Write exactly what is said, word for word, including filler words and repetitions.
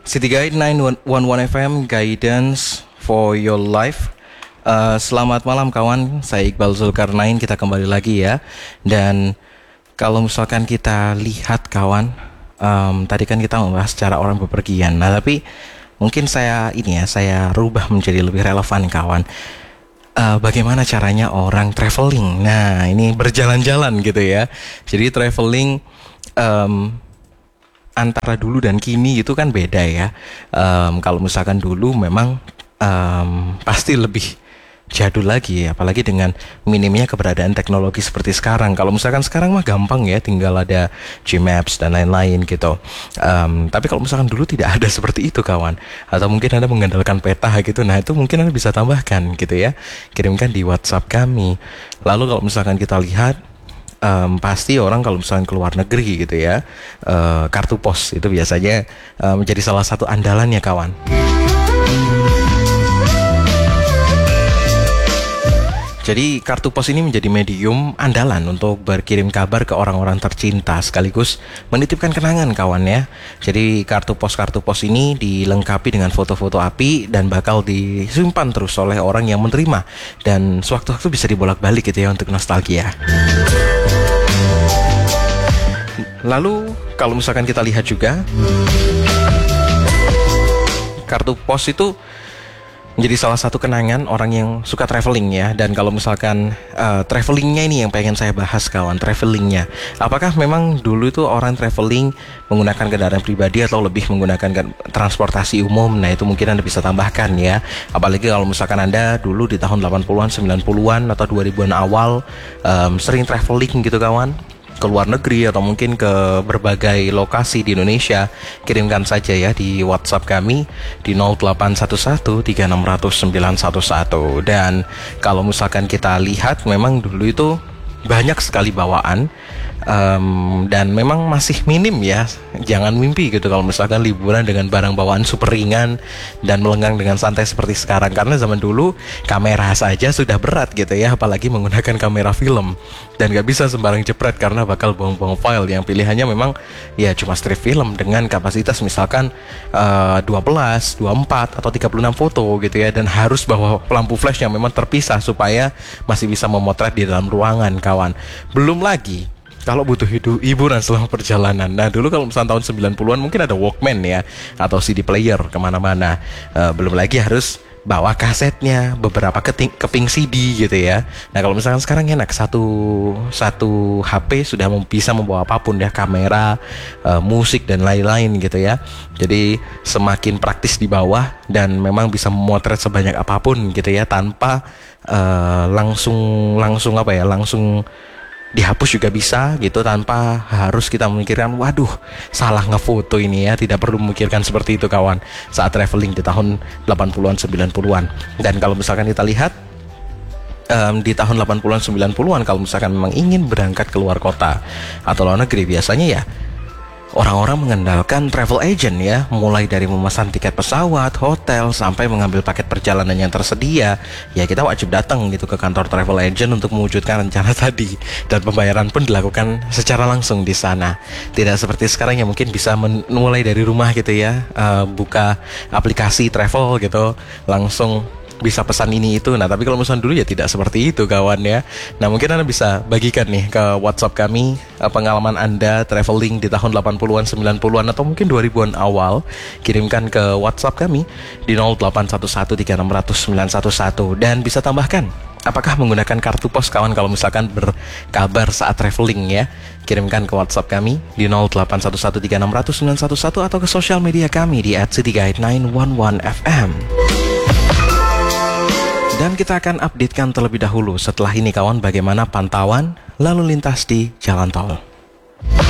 City Guide sembilan satu satu F M, Guidance for your life. uh, Selamat malam kawan, saya Iqbal Zulkarnain. Kita kembali lagi ya. Dan kalau misalkan kita lihat kawan, um, tadi kan kita membahas cara orang bepergian. Nah tapi mungkin saya ini ya, saya rubah menjadi lebih relevan kawan. uh, Bagaimana caranya orang traveling. Nah ini berjalan-jalan gitu ya. Jadi traveling um, antara dulu dan kini itu kan beda ya. Um, kalau misalkan dulu memang um, pasti lebih jadul lagi, apalagi dengan minimnya keberadaan teknologi seperti sekarang. Kalau misalkan sekarang mah gampang ya, tinggal ada G-Maps dan lain-lain gitu. Um, tapi kalau misalkan dulu tidak ada seperti itu kawan, atau mungkin Anda mengandalkan peta gitu, nah itu mungkin Anda bisa tambahkan gitu ya, kirimkan di WhatsApp kami. Lalu kalau misalkan kita lihat, Um, pasti orang kalau misalnya keluar negeri gitu ya, uh, kartu pos itu biasanya uh, menjadi salah satu andalannya kawan. Jadi kartu pos ini menjadi medium andalan untuk berkirim kabar ke orang-orang tercinta, sekaligus menitipkan kenangan kawan ya. Jadi kartu pos-kartu pos ini dilengkapi dengan foto-foto api dan bakal disimpan terus oleh orang yang menerima, dan sewaktu-waktu bisa dibolak-balik gitu ya untuk nostalgia. Lalu kalau misalkan kita lihat juga, kartu pos itu menjadi salah satu kenangan orang yang suka traveling ya. Dan kalau misalkan uh, travelingnya ini yang pengen saya bahas kawan, travelingnya. Apakah memang dulu itu orang traveling menggunakan kendaraan pribadi atau lebih menggunakan transportasi umum? Nah itu mungkin Anda bisa tambahkan ya. Apalagi kalau misalkan Anda dulu di tahun delapan puluhan, sembilan puluhan atau dua ribuan awal um, sering traveling gitu kawan, ke luar negeri atau mungkin ke berbagai lokasi di Indonesia. Kirimkan saja ya di WhatsApp kami di nol delapan satu satu tiga enam nol nol sembilan satu satu. Dan kalau misalkan kita lihat, memang dulu itu banyak sekali bawaan, um, dan memang masih minim ya. Jangan mimpi gitu kalau misalkan liburan dengan barang bawaan super ringan dan melenggang dengan santai seperti sekarang. Karena zaman dulu kamera saja sudah berat gitu ya, apalagi menggunakan kamera film. Dan gak bisa sembarang jepret karena bakal buang-buang file. Yang pilihannya memang ya cuma strip film dengan kapasitas misalkan uh, dua belas, dua puluh empat atau tiga puluh enam foto gitu ya. Dan harus bawa lampu flash yang memang terpisah supaya masih bisa memotret di dalam ruangan kawan. Belum lagi kalau butuh hidu, hiburan selama perjalanan. Nah dulu kalau misalnya tahun sembilan puluhan mungkin ada Walkman ya, atau C D player kemana-mana. uh, Belum lagi harus bawa kasetnya, beberapa keting, keping C D gitu ya. Nah kalau misalkan sekarang enak, satu satu H P sudah bisa membawa apapun ya, kamera, uh, musik dan lain-lain gitu ya. Jadi semakin praktis di bawah, dan memang bisa memotret sebanyak apapun gitu ya, tanpa uh, langsung langsung apa ya, langsung dihapus juga bisa gitu, tanpa harus kita memikirkan waduh salah ngefoto ini ya. Tidak perlu memikirkan seperti itu kawan saat traveling di tahun delapan puluhan, sembilan puluhan. Dan kalau misalkan kita lihat um, di tahun delapan puluhan, sembilan puluhan, kalau misalkan memang ingin berangkat ke luar kota atau luar negeri, biasanya ya orang-orang mengandalkan travel agent ya, mulai dari memesan tiket pesawat, hotel, sampai mengambil paket perjalanan yang tersedia. Ya kita wajib datang gitu ke kantor travel agent untuk mewujudkan rencana tadi, dan pembayaran pun dilakukan secara langsung di sana. Tidak seperti sekarang yang mungkin bisa men- mulai dari rumah gitu ya, uh, buka aplikasi travel gitu, langsung bisa pesan ini itu. Nah tapi kalau misalnya dulu ya tidak seperti itu kawan ya. Nah mungkin Anda bisa bagikan nih ke WhatsApp kami pengalaman Anda traveling di tahun delapan puluhan, sembilan puluhan atau mungkin dua ribuan awal. Kirimkan ke WhatsApp kami di nol delapan satu satu tiga enam nol nol sembilan satu satu. Dan bisa tambahkan, apakah menggunakan kartu pos kawan kalau misalkan berkabar saat traveling ya. Kirimkan ke WhatsApp kami di nol delapan satu satu tiga enam nol nol sembilan satu satu atau ke sosial media kami di at city guide sembilan satu satu F M. Dan kita akan updatekan terlebih dahulu setelah ini kawan, bagaimana pantauan lalu lintas di jalan tol.